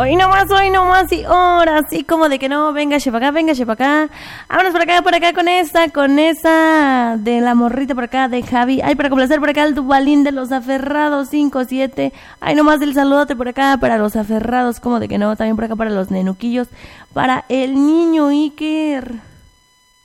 hoy nomás, y ahora sí, como de que no, véngase para acá. Vámonos por acá con esa de la morrita por acá de Javi. Ay, para complacer por acá el Dubalín de los Aferrados 5-7. Ay, nomás el saludote por acá para los Aferrados, como de que no, también por acá para los nenuquillos, para el niño Iker.